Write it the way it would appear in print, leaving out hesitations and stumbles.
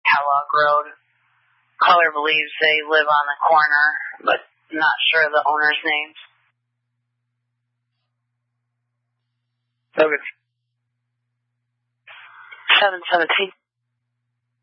Kellogg Road. Caller believes they live on the corner, but not sure of the owner's names. Okay. 717.